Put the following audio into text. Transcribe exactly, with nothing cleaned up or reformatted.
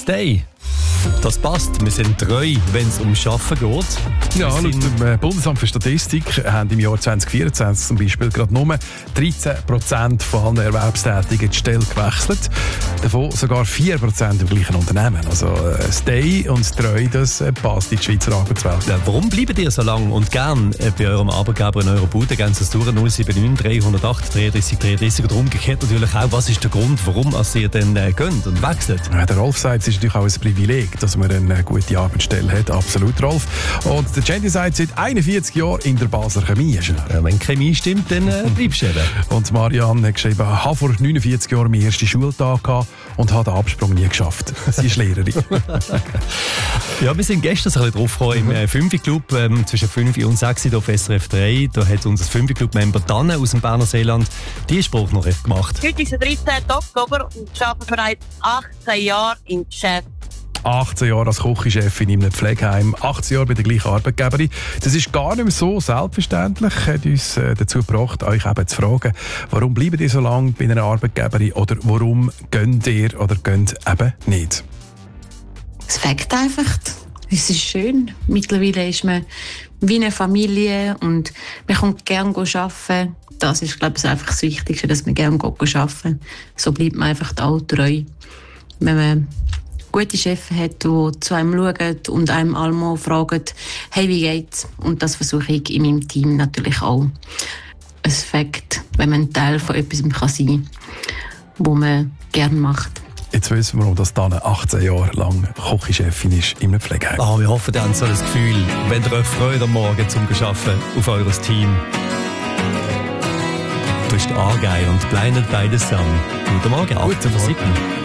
Stay. Das passt. Wir sind treu, wenn es um Arbeiten geht. Ja, laut dem Bundesamt für Statistik haben im Jahr zwanzig vierundzwanzig zum Beispiel gerade nur dreizehn Prozent von allen Erwerbstätigen die Stelle gewechselt. Davon sogar vier Prozent im gleichen Unternehmen. Also äh, Stay und treu, das äh, passt in die Schweizer Arbeitswelt. Ja, warum bleibt ihr so lange und gern äh, bei eurem Arbeitgeber in eurer Bude? Gehen Sie es durch null sieben neun drei null acht drei drei drei drei oder umgekehrt natürlich auch. Was ist der Grund, warum ihr denn äh, geht und wechselt? Ja, der Rolf sagt, es ist natürlich auch ein Privileg, dass man eine gute Arbeitsstelle hat. Absolut, Rolf. Und der Jenny sagt, seit einundvierzig Jahren in der Basler Chemie. Ja, wenn die Chemie stimmt, dann äh, bleibst du eben. Und Marianne hat geschrieben, ich habe vor neunundvierzig Jahren meinen ersten Schultag gehabt und habe den Absprung nie geschafft. Sie ist Lehrerin. Ja, wir sind gestern so ein bisschen drauf gekommen im äh, Fünfi-Club ähm, zwischen fünf und sechs hier auf S R F drei. Da hat unser Fünfi-Club-Member Danne aus dem Berner Seeland die Spruchnachricht gemacht. Heute ist der dreizehnte Oktober und ich arbeite bereits achtzehn Jahre im Geschäft. achtzehn Jahre als Küchenchefin in einem Pflegeheim, achtzehn Jahre bei der gleichen Arbeitgeberin. Das ist gar nicht mehr so selbstverständlich, hat uns äh, dazu gebracht, euch eben zu fragen, warum bleibt ihr so lange bei einer Arbeitgeberin oder warum gönnt ihr oder gönnt eben nicht? Es fängt einfach. Es ist schön. Mittlerweile ist man wie eine Familie und man kommt gerne arbeiten. Das ist, glaube ich, einfach das Wichtigste, dass man gerne arbeiten. So bleibt man einfach auch treu. Wenn man gute Chefs hat, die zu einem schauen und einem einmal fragen, hey, wie geht's? Und das versuche ich in meinem Team natürlich auch. Es Fakt, wenn man ein Teil von etwas kann sein kann, was man gerne macht. Jetzt wissen wir, dass Dana achtzehn Jahre lang Küchenchefin ist in einem Pflegeheim. Ah, wir hoffen, ihr habt so das Gefühl, wenn ihr euch freut am Morgen zum Arbeiten auf eures Team. Du bist Argyle und Blinded by the Sun. Guten Morgen, Guten Morgen.